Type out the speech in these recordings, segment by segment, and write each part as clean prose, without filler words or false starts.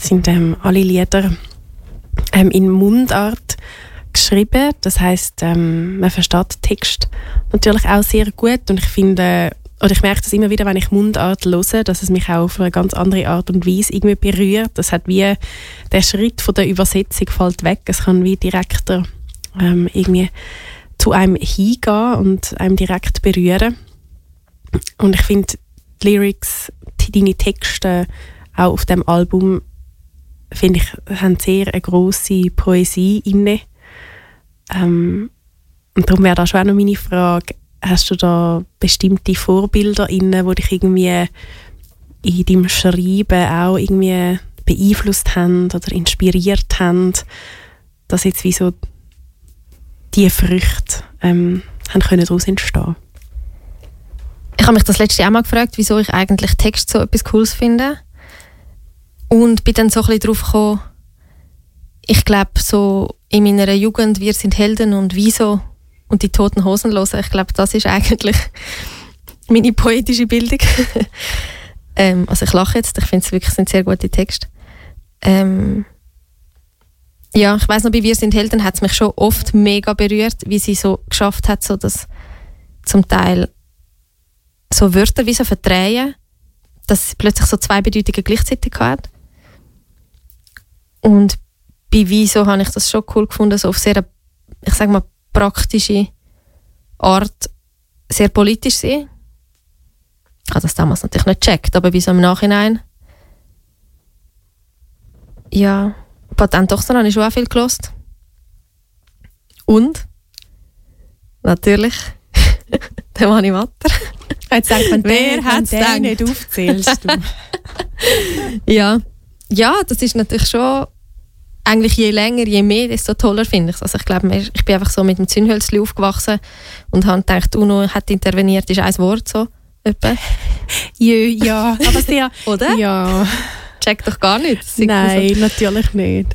sind alle Lieder in Mundart geschrieben. Das heisst, man versteht den Text natürlich auch sehr gut. Und ich finde, oder ich merke das immer wieder, wenn ich Mundart höre, dass es mich auch auf eine ganz andere Art und Weise irgendwie berührt. Das hat wie der Schritt von der Übersetzung fällt weg. Es kann wie direkter irgendwie zu einem hingehen und einem direkt berühren. Und ich finde, die Lyrics, deine Texte auch auf dem Album, finde ich, haben sehr eine grosse Poesie inne. Und darum wäre da schon auch noch meine Frage, hast du da bestimmte Vorbilder inne, die dich irgendwie in deinem Schreiben auch irgendwie beeinflusst haben oder inspiriert haben, dass jetzt wie so diese Früchte haben können daraus entstehen? Ich habe mich das letzte auch mal gefragt, wieso ich eigentlich Text so etwas Cooles finde. Und bin dann so ein bisschen drauf gekommen, ich glaube, so in meiner Jugend, wir sind Helden und wieso und die Toten Hosen hören, ich glaube, das ist eigentlich meine poetische Bildung. Also ich lache jetzt, ich finde es wirklich sind sehr gute Texte. Ja, ich weiss noch, bei «Wir sind Helden» hat es mich schon oft mega berührt, wie sie so geschafft hat, so dass zum Teil so Wörter wie so verdrehen, dass sie plötzlich so zwei Bedeutungen gleichzeitig hat. Und bei «Wieso» habe ich das schon cool gefunden, so auf sehr, ich sage mal, praktische Art, sehr politisch sein. Ich habe das damals natürlich nicht gecheckt, aber wieso im Nachhinein? Ja, Patent Tochter habe ich schon auch viel gehört. Und natürlich der Mani Matter. Jetzt denkt man, wer hat den nicht aufzählst du? Ja, das ist natürlich schon eigentlich je länger, je mehr, desto toller finde ich es. Also ich glaube, ich bin einfach so mit dem Zündhölzli aufgewachsen und habe gedacht, UNO hat interveniert, ist ein Wort so. Etwa. Ja, aber sehr... Oder? Ja. Checkt doch gar nicht. Nein, so. Natürlich nicht.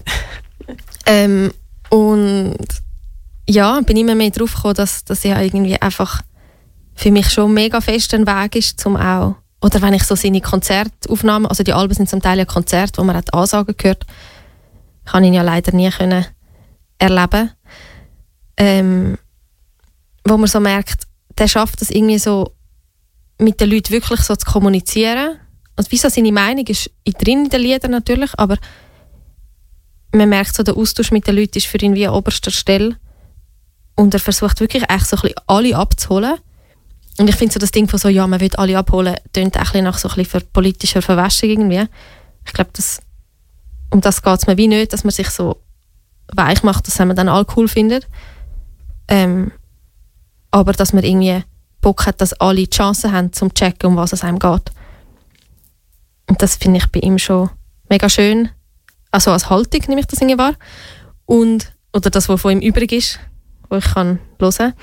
Und ja, bin immer mehr drauf gekommen, dass ja irgendwie einfach für mich schon mega fest ein Weg ist, zum auch, oder wenn ich so seine Konzertaufnahmen, also die Alben sind zum Teil ja Konzerte, wo man auch die Ansagen gehört, kann ihn ja leider nie können erleben. Wo man so merkt, der schafft es irgendwie so, mit den Leuten wirklich so zu kommunizieren. Also wie so seine Meinung ist drin in den Liedern natürlich, aber man merkt so, der Austausch mit den Leuten ist für ihn wie an oberster Stelle. Und er versucht wirklich echt so ein bisschen alle abzuholen. Und ich finde so das Ding von so, ja, man will alle abholen, tönt auch ein bisschen nach so ein bisschen für politischer Verwäschung irgendwie. Ich glaube, um das geht es mir wie nicht, dass man sich so weich macht, dass man dann alle cool findet. Aber dass man irgendwie Bock hat, dass alle die Chance haben, zum zu checken, um was es einem geht. Und das finde ich bei ihm schon mega schön. Also als Haltung nehme ich das irgendwie wahr. Oder das, was von ihm übrig ist, wo ich kann hören kann.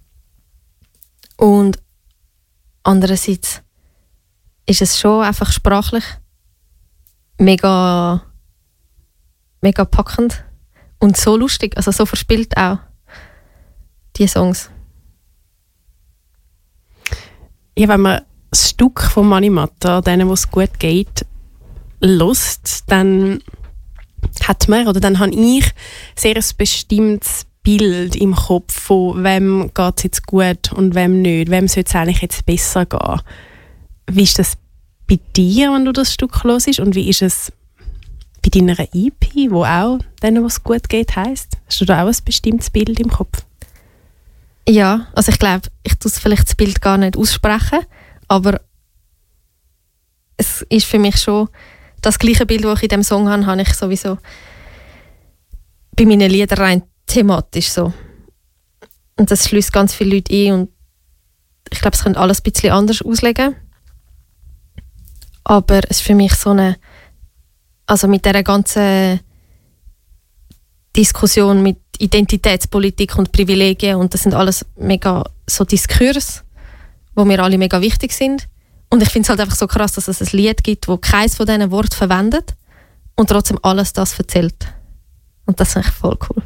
Und andererseits ist es schon einfach sprachlich mega, mega packend und so lustig, also so verspielt auch die Songs. Ja, wenn man das Stück von Mani Matter, denen, wo es gut geht, hört, dann hat man, oder dann habe ich sehr ein bestimmtes Bild im Kopf von wem geht es jetzt gut und wem nicht, wem sollte es eigentlich jetzt besser gehen. Wie ist das bei dir, wenn du das Stück hörst, und wie ist es bei deiner EP, wo auch denen, wo es gut geht, heisst? Hast du da auch ein bestimmtes Bild im Kopf? Ja, also ich glaube, ich tue vielleicht das Bild gar nicht aussprechen, aber es ist für mich schon das gleiche Bild, das ich in diesem Song habe ich sowieso bei meinen Liedern rein thematisch so. Und das schließt ganz viele Leute ein und ich glaube, es könnte alles ein bisschen anders auslegen. Aber es ist für mich so eine, also mit dieser ganzen Diskussion mit Identitätspolitik und Privilegien, und das sind alles mega so Diskurs, wo mir alle mega wichtig sind. Und ich finde es halt einfach so krass, dass es ein Lied gibt, wo keins von diesen Worten verwendet und trotzdem alles das erzählt. Und das finde ich voll cool.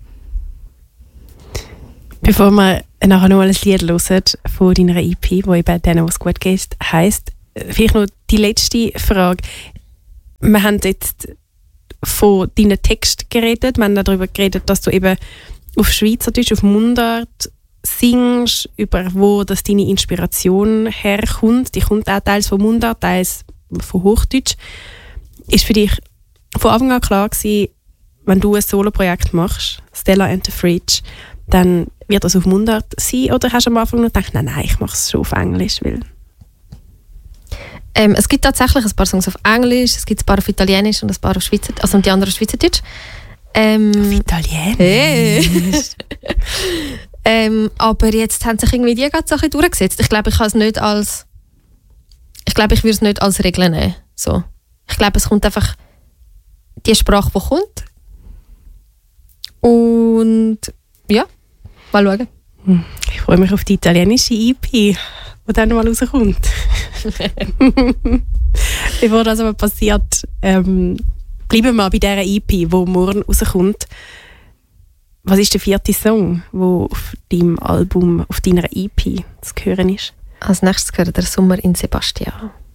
Bevor wir nachher noch ein Lied hören von deiner EP, wo eben denen, was gut geht, heisst, vielleicht noch die letzte Frage. Wir haben jetzt von deinen Texten geredet. Wir haben darüber geredet, dass du eben auf Schweizerdeutsch, auf Mundart singst, über wo das deine Inspiration herkommt. Die kommt auch teils von Mundart, teils von Hochdeutsch. Ist für dich von Anfang an klar gewesen, wenn du ein Soloprojekt machst, Stella and the Fridge, dann wird das auf Mundart sein? Oder hast du am Anfang noch gedacht, nein, ich mache es schon auf Englisch? Weil es gibt tatsächlich ein paar Songs auf Englisch, es gibt ein paar auf Italienisch und ein paar auf Schweizerdeutsch, also die anderen auf Schweizerdeutsch. auf Italienisch? Aber jetzt haben sich irgendwie die ganze Sache durchgesetzt. Ich glaube, ich würde es nicht als Regel nehmen. So. Ich glaube, es kommt einfach die Sprache, die kommt. Und ja, mal schauen. Ich freue mich auf die italienische EP, die dann mal rauskommt. Bevor das aber passiert, bleiben wir mal bei dieser EP, die morgen rauskommt. Was ist der 4. Song, der auf deinem Album, auf deiner EP zu hören ist? Als nächstes gehört der Sommer in Sebastian.